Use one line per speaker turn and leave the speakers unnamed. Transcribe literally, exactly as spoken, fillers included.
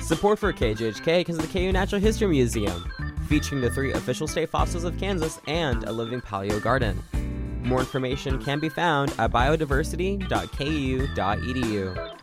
Support for K J H K because of the K U Natural History Museum, featuring the three official state fossils of Kansas and a living paleo garden. More information can be found at biodiversity dot k u dot e d u.